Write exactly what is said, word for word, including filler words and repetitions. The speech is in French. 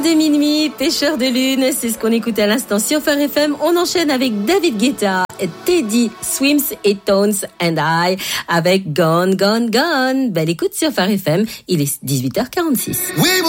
De minuit, pêcheur de lune, c'est ce qu'on écoute à l'instant sur Phare F M. On enchaîne avec David Guetta, Teddy Swims et Tones and I avec Gone, Gone, Gone. Belle écoute sur Phare F M, il est dix-huit heures quarante-six. Oui,